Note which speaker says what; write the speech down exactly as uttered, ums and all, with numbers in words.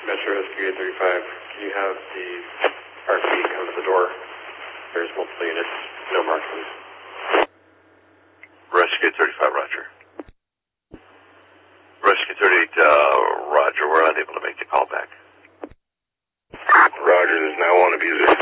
Speaker 1: Metro Rescue eight thirty-five, can you have the R C come to the door? There's multiple units, no markings.
Speaker 2: Rescue eight thirty-five, roger. Rescue thirty-eight, uh, roger, we're unable to make the call back.
Speaker 3: Roger, there's now one abuser.